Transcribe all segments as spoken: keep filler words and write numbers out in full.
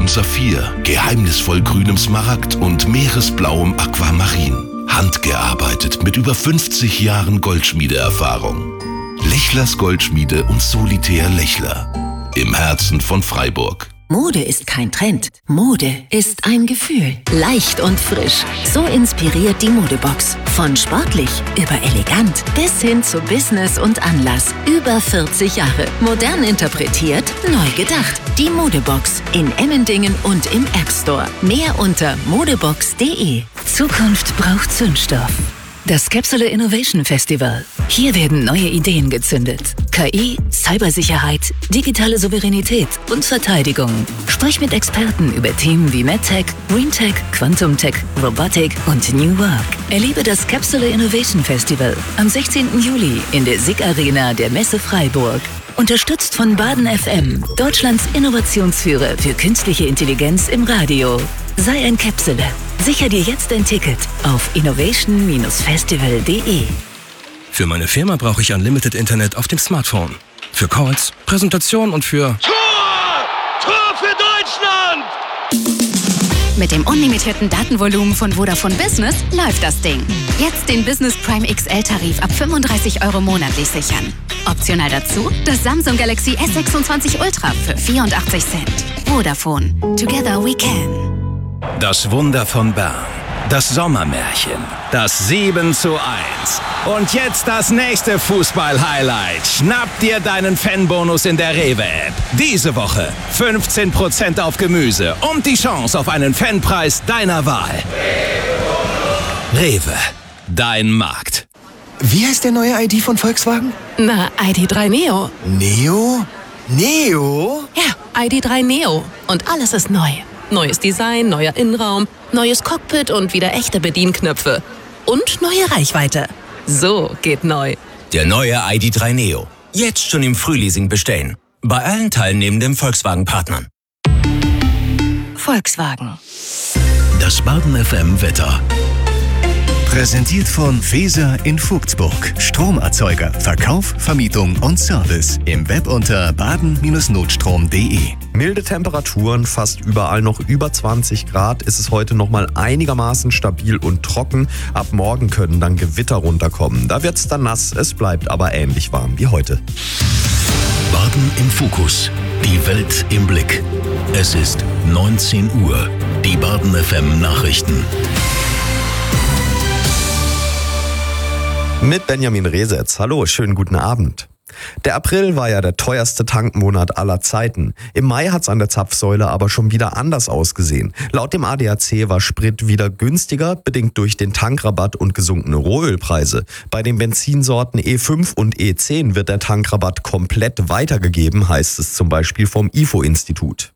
blauem Saphir, geheimnisvoll grünem Smaragd und meeresblauem Aquamarin. Handgearbeitet mit über fünfzig Jahren Goldschmiedeerfahrung. Lechlers Goldschmiede und Solitär Lechler. Im Herzen von Freiburg. Mode ist kein Trend. Mode ist ein Gefühl. Leicht und frisch. So inspiriert die Modebox. Von sportlich über elegant bis hin zu Business und Anlass. Über vierzig Jahre. Modern interpretiert, neu gedacht. Die Modebox in Emmendingen und im App Store. Mehr unter modebox punkt de. Zukunft braucht Zündstoff. Das Capsule Innovation Festival. Hier werden neue Ideen gezündet. K I, Cybersicherheit, digitale Souveränität und Verteidigung. Sprich mit Experten über Themen wie MedTech, GreenTech, Quantum-Tech, Robotik und New Work. Erlebe das Capsule Innovation Festival am sechzehnten Juli in der S I G Arena der Messe Freiburg. Unterstützt von Baden F M, Deutschlands Innovationsführer für künstliche Intelligenz im Radio. Sei ein Capsule. Sicher dir jetzt ein Ticket auf innovation Bindestrich festival punkt de. Für meine Firma brauche ich Unlimited Internet auf dem Smartphone. Für Calls, Präsentation und für... Tor! Tor für Deutschland! Mit dem unlimitierten Datenvolumen von Vodafone Business läuft das Ding. Jetzt den Business Prime X L-Tarif ab fünfunddreißig Euro monatlich sichern. Optional dazu das Samsung Galaxy S sechsundzwanzig Ultra für vierundachtzig Cent. Vodafone. Together we can. Das Wunder von Bern. Das Sommermärchen. Das sieben zu eins. Und jetzt das nächste Fußball-Highlight. Schnapp dir deinen Fanbonus in der Rewe-App. Diese Woche fünfzehn Prozent auf Gemüse und die Chance auf einen Fanpreis deiner Wahl. Rewe. Dein Markt. Wie heißt der neue I D von Volkswagen? Na, I D drei Neo. Neo? Neo? Ja, I D drei Neo. Und alles ist neu. Neues Design, neuer Innenraum, neues Cockpit und wieder echte Bedienknöpfe. Und neue Reichweite. So geht neu. Der neue I D drei Neo. Jetzt schon im Frühleasing bestellen. Bei allen teilnehmenden Volkswagen-Partnern. Volkswagen. Das Baden F M Wetter. Präsentiert von Weser in Vogtsburg. Stromerzeuger, Verkauf, Vermietung und Service. Im Web unter baden Bindestrich notstrom punkt de. Milde Temperaturen, fast überall noch über zwanzig Grad. Ist es heute nochmal einigermaßen stabil und trocken. Ab morgen können dann Gewitter runterkommen. Da wird es dann nass, es bleibt aber ähnlich warm wie heute. Baden im Fokus. Die Welt im Blick. Es ist neunzehn Uhr. Die Baden F M Nachrichten. Mit Benjamin Resetz. Hallo, schönen guten Abend. Der April war ja der teuerste Tankmonat aller Zeiten. Im Mai hat's an der Zapfsäule aber schon wieder anders ausgesehen. Laut dem A D A C war Sprit wieder günstiger, bedingt durch den Tankrabatt und gesunkene Rohölpreise. Bei den Benzinsorten E fünf und E zehn wird der Tankrabatt komplett weitergegeben, heißt es zum Beispiel vom I F O-Institut.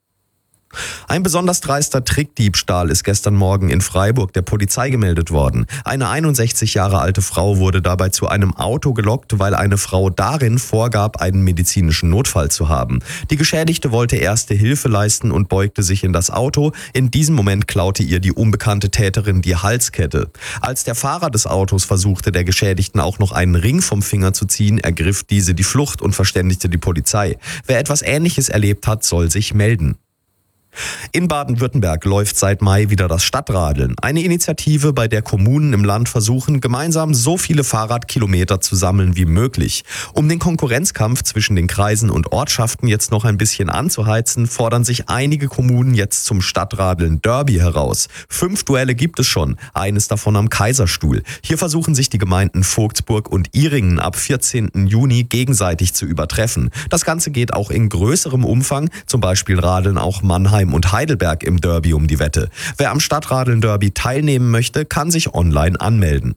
Ein besonders dreister Trickdiebstahl ist gestern Morgen in Freiburg der Polizei gemeldet worden. Eine einundsechzig Jahre alte Frau wurde dabei zu einem Auto gelockt, weil eine Frau darin vorgab, einen medizinischen Notfall zu haben. Die Geschädigte wollte erste Hilfe leisten und beugte sich in das Auto. In diesem Moment klaute ihr die unbekannte Täterin die Halskette. Als der Fahrer des Autos versuchte, der Geschädigten auch noch einen Ring vom Finger zu ziehen, ergriff diese die Flucht und verständigte die Polizei. Wer etwas Ähnliches erlebt hat, soll sich melden. In Baden-Württemberg läuft seit Mai wieder das Stadtradeln. Eine Initiative, bei der Kommunen im Land versuchen, gemeinsam so viele Fahrradkilometer zu sammeln wie möglich. Um den Konkurrenzkampf zwischen den Kreisen und Ortschaften jetzt noch ein bisschen anzuheizen, fordern sich einige Kommunen jetzt zum Stadtradeln Derby heraus. Fünf Duelle gibt es schon, eines davon am Kaiserstuhl. Hier versuchen sich die Gemeinden Vogtsburg und Ihringen ab vierzehnten Juni gegenseitig zu übertreffen. Das Ganze geht auch in größerem Umfang, zum Beispiel radeln auch Mannheim und Heidelberg im Derby um die Wette. Wer am Stadtradeln-Derby teilnehmen möchte, kann sich online anmelden.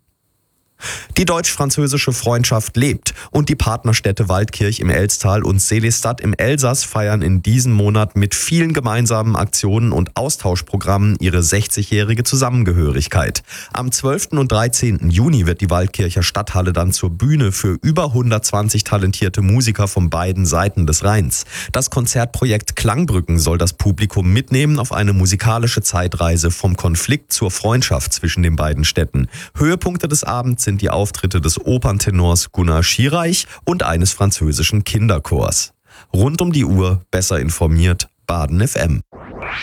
Die deutsch-französische Freundschaft lebt und die Partnerstädte Waldkirch im Elstal und Sélestat im Elsass feiern in diesem Monat mit vielen gemeinsamen Aktionen und Austauschprogrammen ihre sechzigjährige Zusammengehörigkeit. Am zwölften und dreizehnten Juni wird die Waldkircher Stadthalle dann zur Bühne für über hundertzwanzig talentierte Musiker von beiden Seiten des Rheins. Das Konzertprojekt Klangbrücken soll das Publikum mitnehmen auf eine musikalische Zeitreise vom Konflikt zur Freundschaft zwischen den beiden Städten. Höhepunkte des Abends sind die Auftritte des Operntenors Gunnar Schiereich und eines französischen Kinderchors. Rund um die Uhr besser informiert, Baden F M.